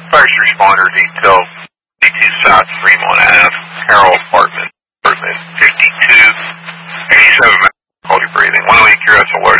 First responder detail, 52 South Fremont Ave, Carroll Apartment 52, 87 difficulty breathing. 108 QRS alert.